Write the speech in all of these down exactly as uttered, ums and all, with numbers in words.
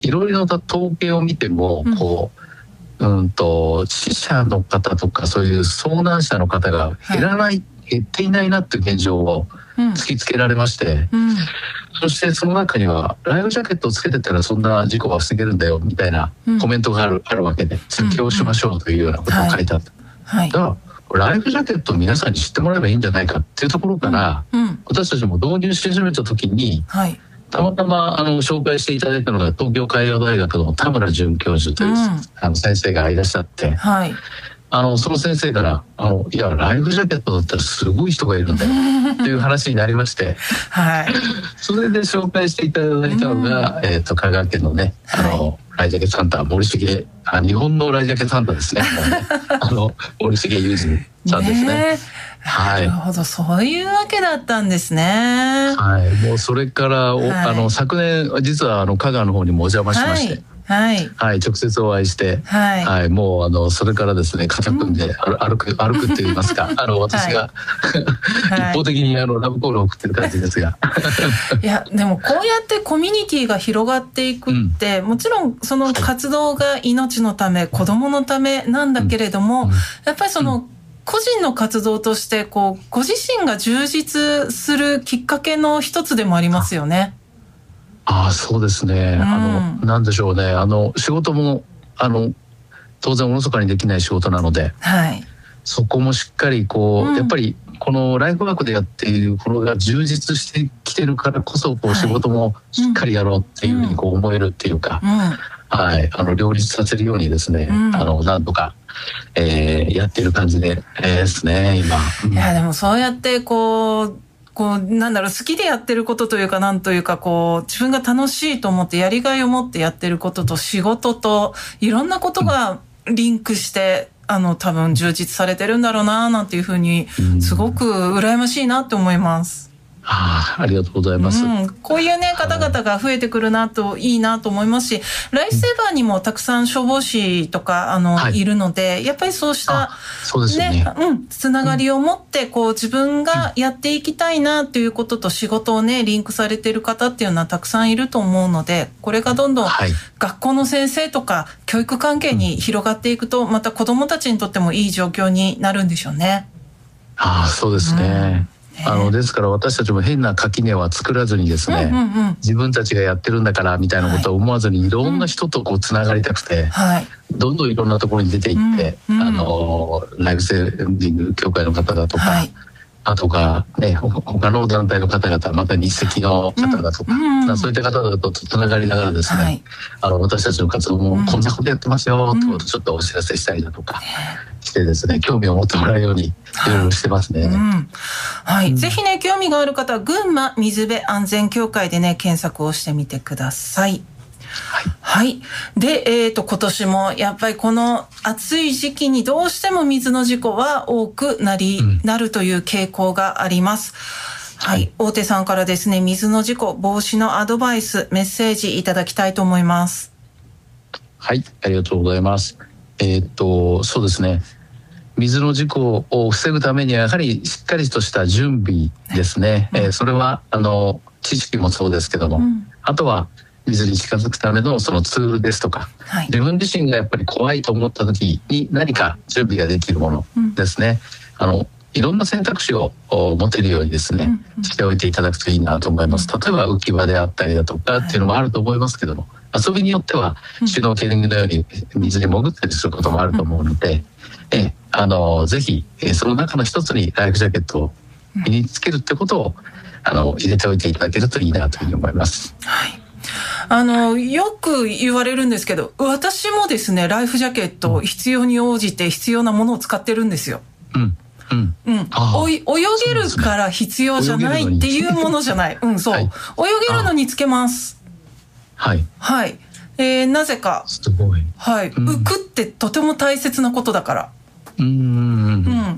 いろいろな統計を見ても、うん、こう、うんと死者の方とかそういう遭難者の方が減らない、はい、減っていないなっていう現状を突きつけられまして、うんうん、そしてその中にはライフジャケットをつけてたらそんな事故は防げるんだよみたいなコメントがある、うん、あるわけで、通気をしましょうというようなことを書いてあった、はいはい、だからライフジャケットを皆さんに知ってもらえばいいんじゃないかっていうところから、うんうん、私たちも導入し始めた時に、はい、たまたまあの紹介していただいたのが東京海洋大学の田村准教授という、うん、あの先生がいらっしゃって、はい、あのその先生からあのいやライフジャケットだったらすごい人がいるんだよっていう話になりまして、はい、それで紹介していただいたのが、うん、えー、と香川県のねあの、はい、ライジャケサンタ森重あ日本のライジャケサンタですねあの森重裕二さんですね。ねはい、なるほど、そういうわけだったんですね。 はい、もうそれから、はい、あの昨年実はあの香川の方にもお邪魔しまして、はいはいはい、直接お会いして、はいはい、もうあのそれからですね肩組んで歩く歩くって言いますかあの私が、はい、一方的にあのラブコールを送ってる感じですがいやでもこうやってコミュニティが広がっていくって、うん、もちろんその活動が命のため、はい、子供のためなんだけれども、うん、やっぱりその、うん個人の活動としてこうご自身が充実するきっかけの一つでもありますよね。 ああそうですね、うん、あのなんでしょうねあの仕事もあの当然おろそかにできない仕事なので、はい、そこもしっかりこう、うん、やっぱりこのライフワークでやっているこのが充実してきてるからこそこう仕事もしっかりやろうっていうふうにこう思えるっていうか、うんうんはい、あの両立させるようにですね、うん、あのなんとか、えー、やってる感じで、えー、ですね今、うん、 いやでもそうやってこうこうなんだろう好きでやってることというかなんというかこう自分が楽しいと思ってやりがいを持ってやってることと仕事といろんなことがリンクして、うん、あの多分充実されてるんだろうななんていうふうにすごく羨ましいなって思います。 あ, ありがとうございます、 うん、こういうね方々が増えてくるなといいなと思いますしライフセーバーにもたくさん消防士とかあの、はい、いるのでやっぱりそうしたそうですね、 ねうん、つながりを持ってこう自分がやっていきたいなということと仕事をねリンクされている方っていうのはたくさんいると思うのでこれがどんどん学校の先生とか教育関係に広がっていくとまた子どもたちにとってもいい状況になるんでしょうね。 ああそうですね、うんあのですから私たちも変な垣根は作らずにですね、うんうんうん、自分たちがやってるんだからみたいなことを思わずにいろんな人とこうつながりたくて、はい、どんどんいろんなところに出ていって、うんうん、あのライフセービング協会の方だとか、はい、あとかね他の団体の方々また日赤の方だとか、うんうん、そういった方々とつながりながらですね、はい、あの私たちの活動もこんなことやってますよってことをちょっとお知らせしたりだとか、うんしてですね、興味を持ってもらうようにいろいろしてますね。はい、うんはいうん、ぜひね興味がある方は群馬水辺安全協会でね検索をしてみてください。はい、はい、で、えーと、今年もやっぱりこの暑い時期にどうしても水の事故は多くなり、うん、なるという傾向があります。はい、はい、大手さんからですね水の事故防止のアドバイスメッセージいただきたいと思います。 はい、ありがとうございます。えー、っとそうですね水の事故を防ぐためにはやはりしっかりとした準備ですね、うんえー、それはあの知識もそうですけども、うん、あとは水に近づくためのそのツールですとか、はい、自分自身がやっぱり怖いと思った時に何か準備ができるものですね、うん、あのいろんな選択肢を持てるようにですね、うんうん、しておいていただくといいなと思います。例えば浮き輪であったりだとかっていうのもあると思いますけども、遊びによってはシュノーケリングのように水に潜ったりすることもあると思うので、うん、えあのぜひその中の一つにライフジャケットを身につけるってことをあの入れておいていただけるといいなというふうに思います。 はい、あのよく言われるんですけど私もですねライフジャケットを必要に応じて必要なものを使ってるんですよ。うんうんうん、泳げるから必要じゃないっていうものじゃない、うんそう、はい、泳げるのにつけます。はいはい、えー、なぜかすごい、はい、うん、浮くってとても大切なことだから、うんうん、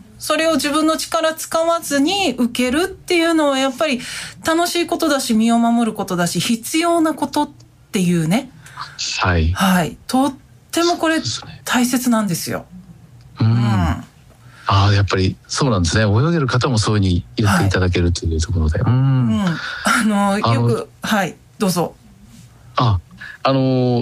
それを自分の力使わずに浮けるっていうのはやっぱり楽しいことだし身を守ることだし必要なことっていうね、はい、はい、とってもこれ大切なんですよ。うん、うんああやっぱりそうなんですね。泳げる方もそういうふうに言っていただけるというところで、はい、うん、 うん、あのよくはいどうぞ。 ああの